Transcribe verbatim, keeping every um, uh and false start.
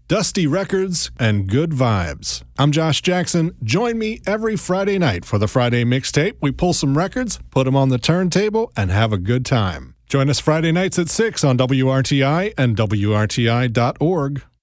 dusty records, and good vibes. I'm Josh Jackson. Join me every Friday night for the Friday Mixtape. We pull some records, put them on the turntable, and have a good time. Join us Friday nights at six on W R T I and W R T I dot org.